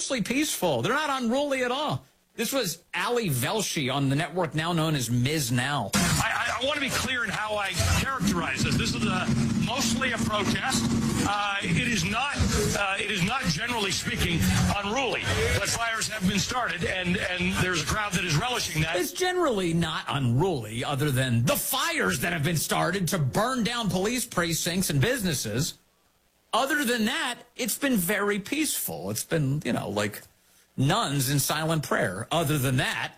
mostly peaceful. They're not unruly at all. This was Ali Velshi on the network now known as Ms. Now. I want to be clear in how I characterize this. This is mostly a protest. It is not generally speaking unruly, but fires have been started, and there's a crowd that is relishing that. It's generally not unruly, other than the fires that have been started to burn down police precincts and businesses. Other than that, it's been very peaceful. It's been, like nuns in silent prayer. Other than that,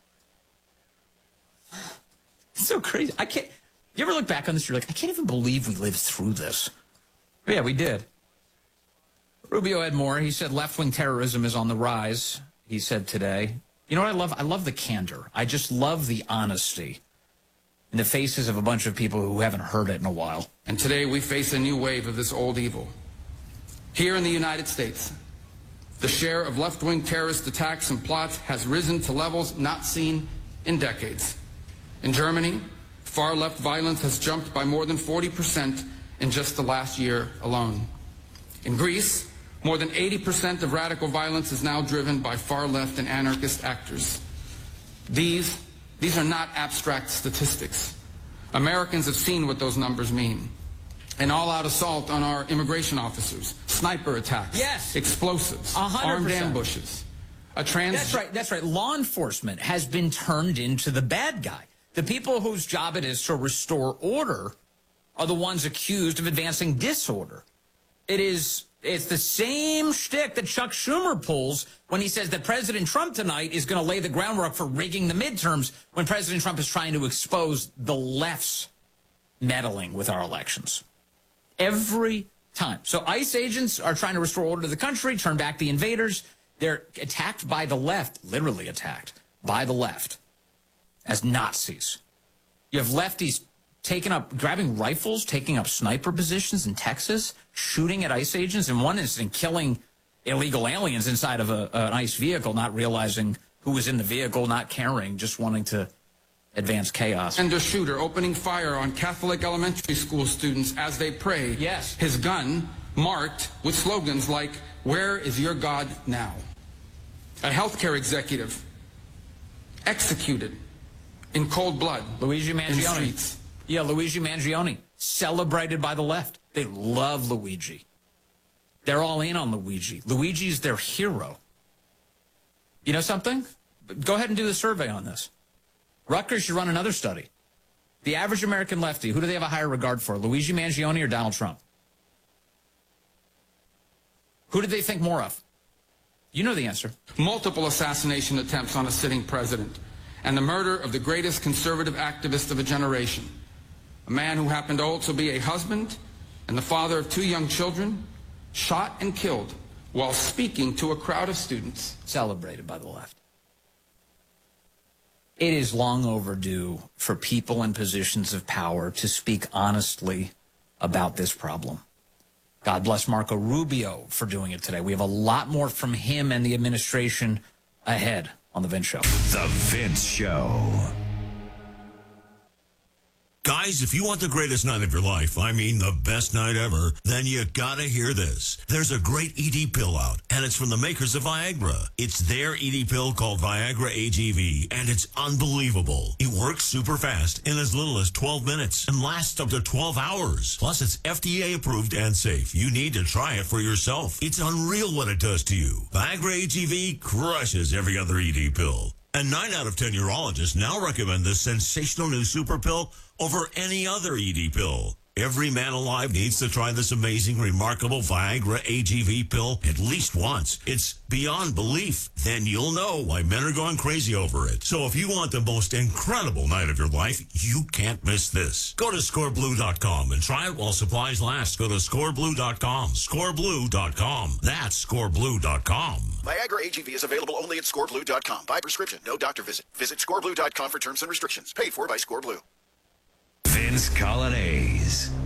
it's so crazy. You ever look back on this, you're like, I can't even believe we lived through this. Yeah, we did. Rubio had more. He said left-wing terrorism is on the rise, he said today. You know what I love? I love the candor. I just love the honesty in the faces of a bunch of people who haven't heard it in a while. And today we face a new wave of this old evil. Here in the United States, the share of left-wing terrorist attacks and plots has risen to levels not seen in decades. In Germany, far-left violence has jumped by more than 40% in just the last year alone. In Greece, more than 80% of radical violence is now driven by far-left and anarchist actors. These are not abstract statistics. Americans have seen what those numbers mean. An all-out assault on our immigration officers, sniper attacks, yes, explosives, 100%. Armed ambushes. That's right. Law enforcement has been turned into the bad guy. The people whose job it is to restore order are the ones accused of advancing disorder. It's the same shtick that Chuck Schumer pulls when he says that President Trump tonight is going to lay the groundwork for rigging the midterms when President Trump is trying to expose the left's meddling with our elections. Every time. So ICE agents are trying to restore order to the country, turn back the invaders. They're attacked by the left, literally attacked by the left as Nazis. You have lefties grabbing rifles, taking up sniper positions in Texas, shooting at ICE agents, in one incident killing illegal aliens inside of an ICE vehicle, not realizing who was in the vehicle, not caring, just wanting to advance chaos. And a shooter opening fire on Catholic elementary school students as they pray. Yes. His gun marked with slogans like, "Where is your God now?" A healthcare executive executed in cold blood. Luigi in Mangione. streets. Yeah, Luigi Mangione, celebrated by the left. They love Luigi. They're all in on Luigi. Luigi's their hero. You know something? Go ahead and do the survey on this. Rutgers should run another study. The average American lefty, who do they have a higher regard for, Luigi Mangione or Donald Trump? Who do they think more of? You know the answer. Multiple assassination attempts on a sitting president, and the murder of the greatest conservative activist of a generation. A man who happened to also be a husband and the father of 2 young children, shot and killed while speaking to a crowd of students. Celebrated by the left. It is long overdue for people in positions of power to speak honestly about this problem. God bless Marco Rubio for doing it today. We have a lot more from him and the administration ahead on The Vince Show. The Vince Show. Guys, if you want the greatest night of your life, I mean the best night ever, then you gotta hear this. There's a great ED pill out, and it's from the makers of Viagra. It's their ED pill called Viagra AGV, and it's unbelievable. It works super fast in as little as 12 minutes and lasts up to 12 hours. Plus, it's FDA approved and safe. You need to try it for yourself. It's unreal what it does to you. Viagra AGV crushes every other ED pill. And 9 out of 10 urologists now recommend this sensational new super pill over any other ED pill. Every man alive needs to try this amazing, remarkable Viagra AGV pill at least once. It's beyond belief. Then you'll know why men are going crazy over it. So if you want the most incredible night of your life, you can't miss this. Go to scoreblue.com and try it while supplies last. Go to scoreblue.com. Scoreblue.com. That's scoreblue.com. Viagra AGV is available only at scoreblue.com. By prescription, no doctor visit. Visit scoreblue.com for terms and restrictions. Paid for by Scoreblue. Vince Colonnese.